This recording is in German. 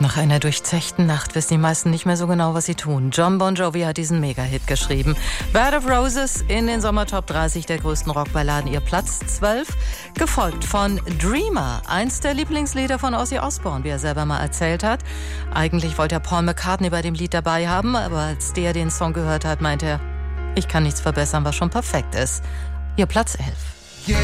Nach einer durchzechten Nacht wissen die meisten nicht mehr so genau, was sie tun. Jon Bon Jovi hat diesen Mega-Hit geschrieben. Bed of Roses in den Sommertop 30 der größten Rockballaden, ihr Platz 12. Gefolgt von Dreamer, eins der Lieblingslieder von Ozzy Osbourne, wie er selber mal erzählt hat. Eigentlich wollte er Paul McCartney bei dem Lied dabei haben, aber als der den Song gehört hat, meinte er, ich kann nichts verbessern, was schon perfekt ist. Ihr Platz 11.